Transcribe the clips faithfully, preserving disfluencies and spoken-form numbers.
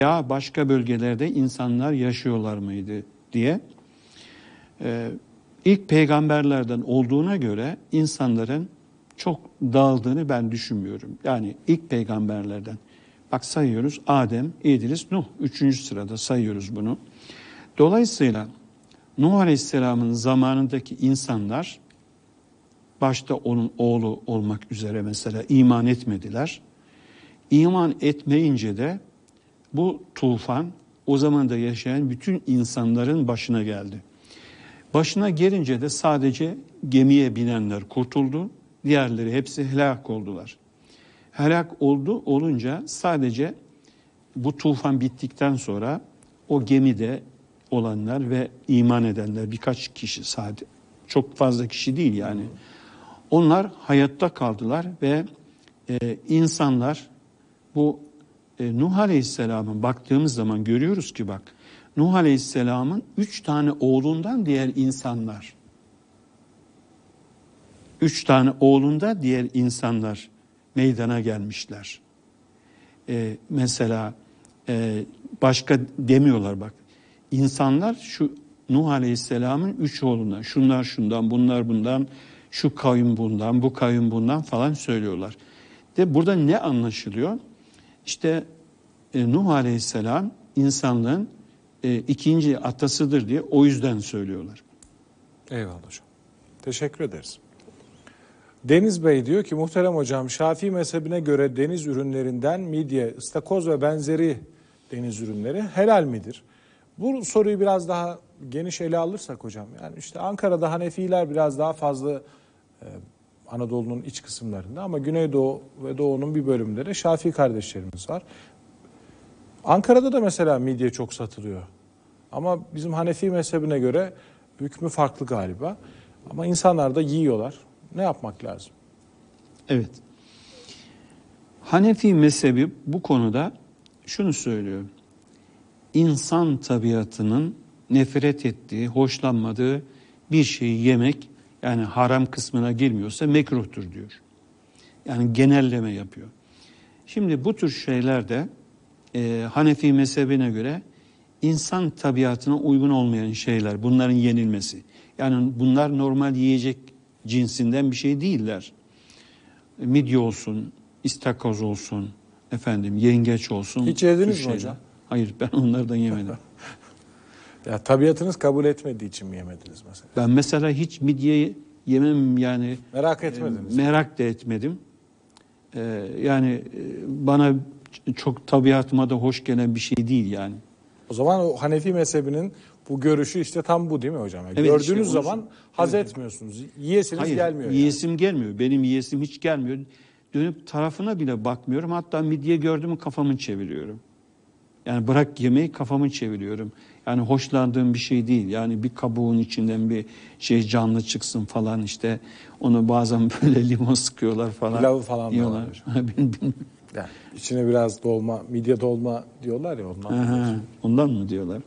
ya başka bölgelerde insanlar yaşıyorlar mıydı diye. Ee, ilk peygamberlerden olduğuna göre insanların çok dağıldığını ben düşünmüyorum. Yani ilk peygamberlerden. Bak sayıyoruz Adem, İdris, Nuh. Üçüncü sırada sayıyoruz bunu. Dolayısıyla Nuh Aleyhisselam'ın zamanındaki insanlar, başta onun oğlu olmak üzere mesela iman etmediler. İman etmeyince de bu tufan o zaman da yaşayan bütün insanların başına geldi. Başına gelince de sadece gemiye binenler kurtuldu. Diğerleri hepsi helak oldular. Helak oldu olunca sadece bu tufan bittikten sonra o gemide olanlar ve iman edenler, birkaç kişi sadece, çok fazla kişi değil yani. Onlar hayatta kaldılar ve e, insanlar bu e, Nuh Aleyhisselam'ın baktığımız zaman görüyoruz ki bak Nuh Aleyhisselam'ın üç tane oğlundan diğer insanlar üç tane oğlunda diğer insanlar meydana gelmişler. E, mesela e, başka demiyorlar bak. İnsanlar şu Nuh Aleyhisselam'ın üç oğlundan, şunlar şundan, bunlar bundan, şu kavim bundan, bu kavim bundan falan söylüyorlar. De burada ne anlaşılıyor? İşte e, Nuh Aleyhisselam insanlığın e, ikinci atasıdır diye o yüzden söylüyorlar. Eyvallah hocam. Teşekkür ederiz. Deniz Bey diyor ki muhterem hocam Şafii mezhebine göre deniz ürünlerinden midye, ıstakoz ve benzeri deniz ürünleri helal midir? Bu soruyu biraz daha geniş ele alırsak hocam, yani işte Ankara'da Hanefiler biraz daha fazla e, Anadolu'nun iç kısımlarında ama Güneydoğu ve Doğu'nun bir bölümünde de Şafii kardeşlerimiz var. Ankara'da da mesela midye çok satılıyor. Ama bizim Hanefi mezhebine göre hükmü farklı galiba. Ama insanlar da yiyorlar. Ne yapmak lazım? Evet. Hanefi mezhebi bu konuda şunu söylüyor. İnsan tabiatının nefret ettiği, hoşlanmadığı bir şeyi yemek, yani haram kısmına girmiyorsa mekruhtur diyor. Yani genelleme yapıyor. Şimdi bu tür şeyler de e, Hanefi mezhebine göre insan tabiatına uygun olmayan şeyler, bunların yenilmesi. Yani bunlar normal yiyecek cinsinden bir şey değiller. Midye olsun, istakoz olsun, efendim yengeç olsun. Hiç yediniz mi şeyler. hocam? Hayır, ben onlardan yemedim. Ya tabiatınız kabul etmediği için mi yemediniz mesela? Ben mesela hiç midye yemem yani. Merak etmediniz. E, merak da etmedim. E, yani e, bana çok tabiatıma da hoş gelen bir şey değil yani. O zaman o Hanefi mezhebinin bu görüşü işte tam bu değil mi hocam? Yani evet, gördüğünüz işte zaman haz evet. etmiyorsunuz. Yiyesiniz Hayır, gelmiyor. yiyesim yani. gelmiyor. Benim yiyesim hiç gelmiyor. Dönüp tarafına bile bakmıyorum. Hatta midye gördüğümü kafamı çeviriyorum. Yani bırak yemeği kafamı çeviriyorum. Yani hoşlandığım bir şey değil. Yani bir kabuğun içinden bir şey canlı çıksın falan işte. Onu bazen böyle limon sıkıyorlar falan. Pilavı falan diyorlar. Yani içine biraz dolma, midye dolma diyorlar ya ondan. Aha, ondan mı diyorlar?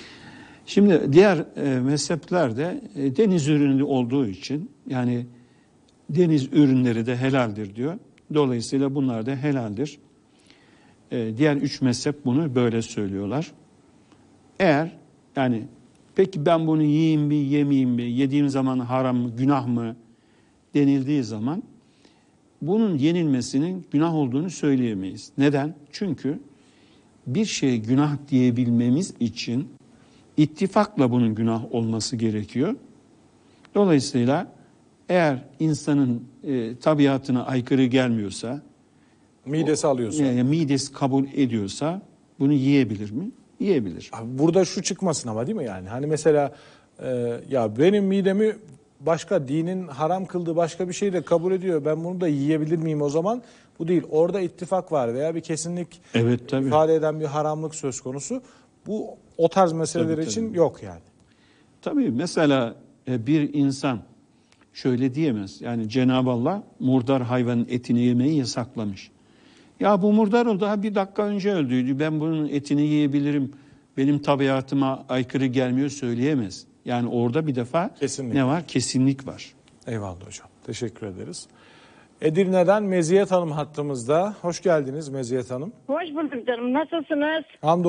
Şimdi diğer e, mezheplerde e, deniz ürünü olduğu için yani deniz ürünleri de helaldir diyor. Dolayısıyla bunlar da helaldir. E, diğer üç mezhep bunu böyle söylüyorlar. Eğer yani peki ben bunu yiyeyim mi yemeyeyim mi, yediğim zaman haram mı günah mı denildiği zaman bunun yenilmesinin günah olduğunu söyleyemeyiz. Neden? Çünkü bir şeye günah diyebilmemiz için ittifakla bunun günah olması gerekiyor. Dolayısıyla eğer insanın e, tabiatına aykırı gelmiyorsa, midesi alıyorsa, yani midesi kabul ediyorsa bunu yiyebilir mi? Yiyebilir. Burada şu çıkmasın ama değil mi yani? Hani mesela e, ya benim midemi başka dinin haram kıldığı başka bir şey de kabul ediyor. Ben bunu da yiyebilir miyim o zaman? Bu değil. Orada ittifak var veya bir kesinlik evet, tabii. ifade eden bir haramlık söz konusu. Bu o tarz meseleler tabii, için tabii. yok yani. Tabii mesela bir insan şöyle diyemez. Yani Cenab-ı Allah murdar hayvanın etini yemeyi yasaklamış. Ya bu murdar o daha bir dakika önce öldüydü. Ben bunun etini yiyebilirim. Benim tabiatıma aykırı gelmiyor söyleyemez. Yani orada bir defa kesinlik. Ne var? Kesinlik var. Eyvallah hocam. Teşekkür ederiz. Edirne'den Meziyet Hanım hattımızda. Hoş geldiniz Meziyet Hanım. Hoş bulduk canım. Nasılsınız? Hamdolsun.